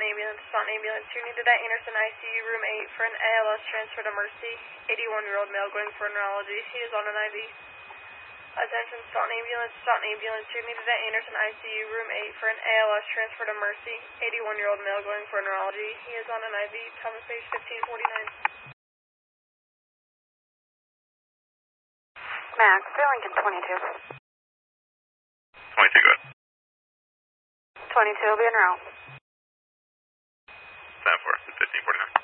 ambulance, Staunton ambulance. You needed at Anderson ICU room 8 for an ALS transfer to Mercy. 81-year-old male going for neurology. He is on an IV. Attention, Staunton ambulance. You needed at Anderson ICU room 8 for an ALS transfer to Mercy. 81-year-old male going for neurology. He is on an IV. Thomas page 1549. Max, Lincoln 22. 22, good. 22 will be en route. 10-4, 1549.